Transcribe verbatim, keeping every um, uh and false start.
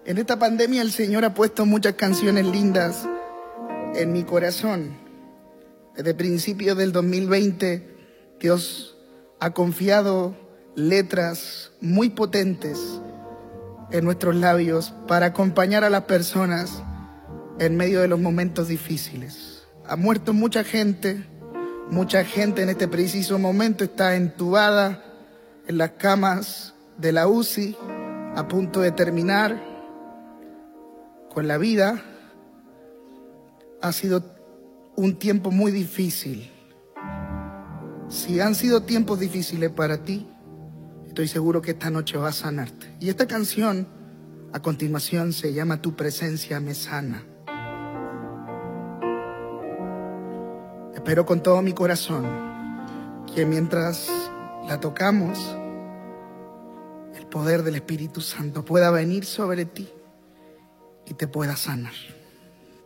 En esta pandemia el Señor ha puesto muchas canciones lindas en mi corazón. Desde principios del dos mil veinte, Dios ha confiado letras muy potentes en nuestros labios para acompañar a las personas en medio de los momentos difíciles. Ha muerto mucha gente, mucha gente en este preciso momento está entubada en las camas de la U C I, a punto de terminar con la vida. Ha sido un tiempo muy difícil. Si han sido tiempos difíciles para ti, estoy seguro que esta noche va a sanarte. Y esta canción, a continuación, se llama Tu presencia me sana. Espero con todo mi corazón que mientras la tocamos, el poder del Espíritu Santo pueda venir sobre ti y te pueda sanar.